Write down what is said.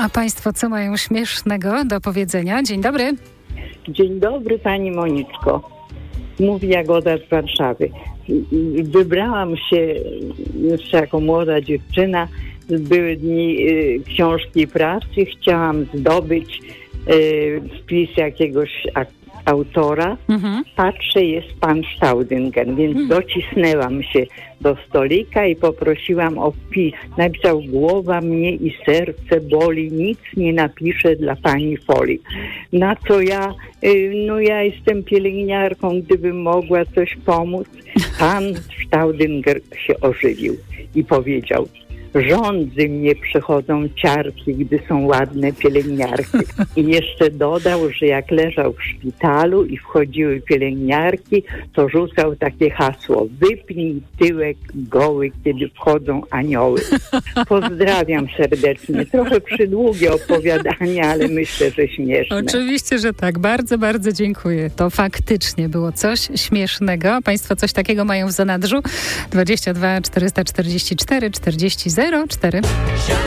A Państwo co mają śmiesznego do powiedzenia? Dzień dobry. Dzień dobry Pani Moniczko. Mówi Jagoda z Warszawy. Wybrałam się jeszcze jako młoda dziewczyna. Były dni książki pracy. Chciałam zdobyć wpis jakiegoś autora. Patrzę, jest pan Staudinger, więc docisnęłam się do stolika i poprosiłam o wpis. Napisał: głowa mnie i serce boli, nic nie napiszę dla pani Folii. Na co ja jestem pielęgniarką, gdybym mogła coś pomóc. Pan Staudinger się ożywił i powiedział: rządzy mnie przychodzą ciarki, gdy są ładne pielęgniarki. I jeszcze dodał, że jak leżał w szpitalu i wchodziły pielęgniarki, to rzucał takie hasło: wypnij tyłek goły, kiedy wchodzą anioły. Pozdrawiam serdecznie. Trochę przydługie opowiadanie, ale myślę, że śmieszne. Oczywiście, że tak. Bardzo, bardzo dziękuję. To faktycznie było coś śmiesznego. Państwo coś takiego mają w zanadrzu? 22 444 40 04.